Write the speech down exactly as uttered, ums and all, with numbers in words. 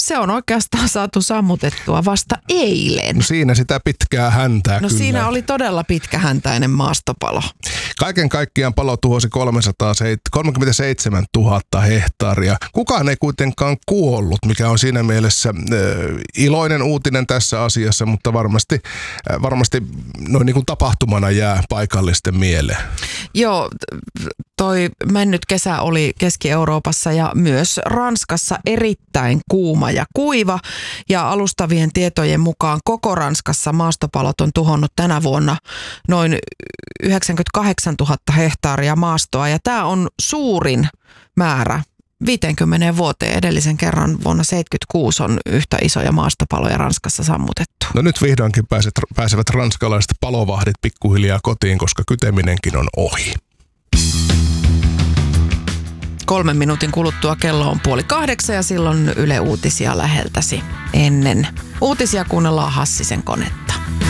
se on oikeastaan saatu sammutettua vasta eilen. No siinä sitä pitkää häntää No kyllä. siinä oli todella pitkähäntäinen maastopalo. Kaiken kaikkiaan palo tuhosi kolmekymmentäseitsemäntuhatta hehtaaria. Kukaan ei kuitenkaan kuollut, mikä on siinä mielessä äh, iloinen uutinen tässä asiassa, mutta varmasti, äh, varmasti noin niin kuin tapahtumana jää paikallisten mieleen. Joo, toi mennyt kesä oli Keski-Euroopassa ja myös Ranskassa erittäin kuuma ja kuiva. Ja alustavien tietojen mukaan koko Ranskassa maastopalot on tuhonnut tänä vuonna noin yhdeksänkymmentäkahdeksantuhatta hehtaaria maastoa. Ja tämä on suurin määrä viiteenkymmeneen vuoteen. Edellisen kerran vuonna seitsemänkymmentäkuusi on yhtä isoja maastopaloja Ranskassa sammutettu. No nyt vihdoinkin pääset, pääsevät ranskalaiset palovahdit pikkuhiljaa kotiin, koska kyteminenkin on ohi. Kolmen minuutin kuluttua kello on puoli kahdeksan ja silloin Yle Uutisia läheltäsi. Ennen uutisia kuunnellaan Hassisen konetta.